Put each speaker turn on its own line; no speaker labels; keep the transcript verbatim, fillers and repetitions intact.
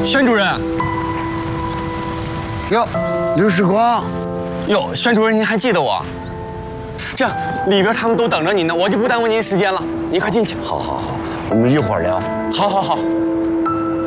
宣主任。
哟，刘世光。
哟，宣主任，您还记得我？这样，里边他们都等着您呢，我就不耽误您时间了。您快进去。
好好好，我们一会儿聊。
好好好。